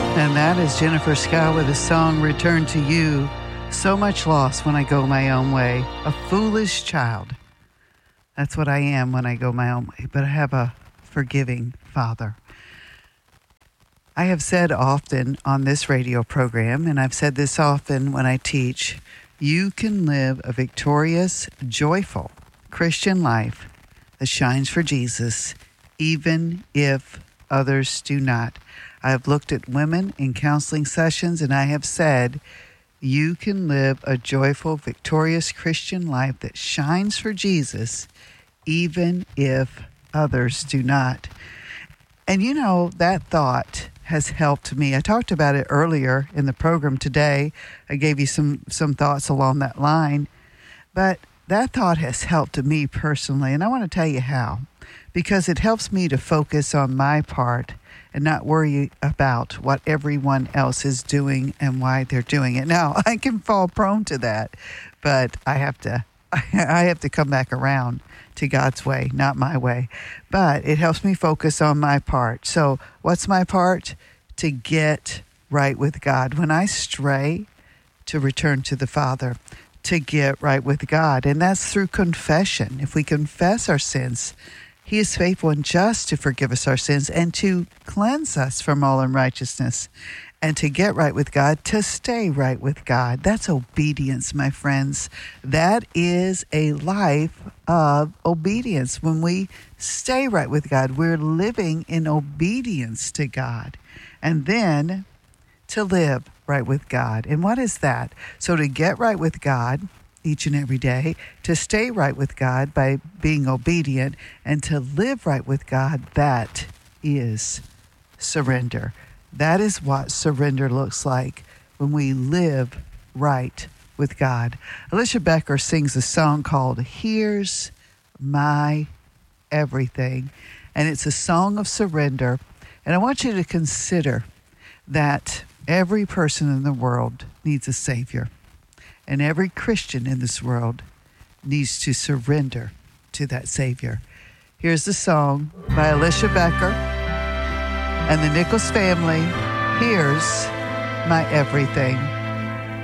And that is Jennifer Scott with the song Return to You. So much loss when I go my own way. A foolish child. That's what I am when I go my own way. But I have a forgiving Father. I have said often on this radio program, and I've said this often when I teach, you can live a victorious, joyful Christian life that shines for Jesus, even if others do not. I have looked at women in counseling sessions, and I have said, you can live a joyful, victorious Christian life that shines for Jesus, even if others do not. And you know, that thought has helped me. I talked about it earlier in the program today. I gave you some thoughts along that line. But that thought has helped me personally, and I want to tell you how. Because it helps me to focus on my part and not worry about what everyone else is doing and why they're doing it. Now, I can fall prone to that, but I have to come back around to God's way, not my way. But it helps me focus on my part. So what's my part? To get right with God. When I stray, to return to the Father, to get right with God. And that's through confession. If we confess our sins, He is faithful and just to forgive us our sins and to cleanse us from all unrighteousness, and to get right with God, to stay right with God. That's obedience, my friends. That is a life of obedience. When we stay right with God, we're living in obedience to God. And then to live right with God. And what is that? So to get right with God each and every day, to stay right with God by being obedient, and to live right with God, that is surrender. That is what surrender looks like when we live right with God. Alicia Becker sings a song called Here's My Everything, and it's a song of surrender. And I want you to consider that every person in the world needs a Savior. And every Christian in this world needs to surrender to that Savior. Here's the song by Alicia Becker and the Nichols family. Here's My Everything.